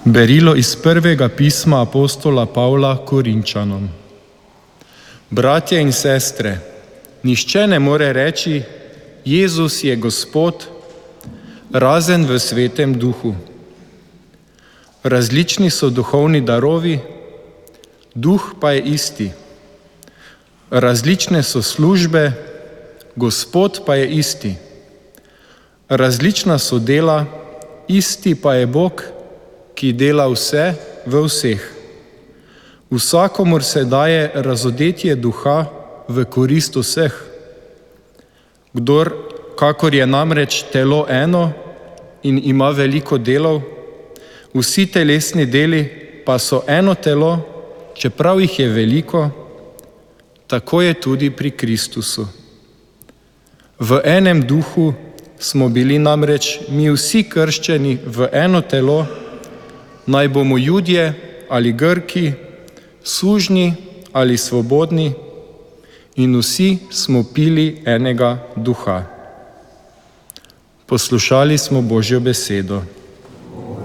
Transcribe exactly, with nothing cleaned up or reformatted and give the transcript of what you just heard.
Berilo iz prvega pisma apostola Pavla Korinčanom. Bratje in sestre, nihče ne more reči, Jezus je Gospod, razen v Svetem Duhu. Različni so duhovni darovi, Duh pa je isti. Različne so službe, Gospod pa je isti. Različna so dela, isti pa je Bog, ki dela vse v vseh. Vsakomur se daje razodetje duha v korist vseh. Kdor, kakor je namreč telo eno in ima veliko delov, vsi telesni deli pa so eno telo, čeprav jih je veliko, tako je tudi pri Kristusu. V enem duhu smo bili namreč mi vsi krščeni v eno telo, naj bomo Judje ali Grki, sužnji ali svobodni, in vsi smo pili enega duha. Poslušali smo Božjo besedo.